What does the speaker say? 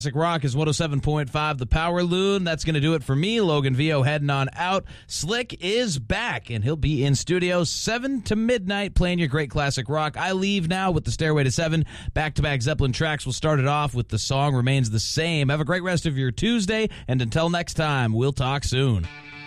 Classic Rock is 107.5, the Power Loon. That's going to do it for me. Logan Vio heading on out. Slick is back, and he'll be in studio 7 to midnight playing your great classic rock. I leave now with the Stairway to 7. Back-to-back Zeppelin tracks. We'll start it off with The Song Remains the Same. Have a great rest of your Tuesday, and until next time, we'll talk soon.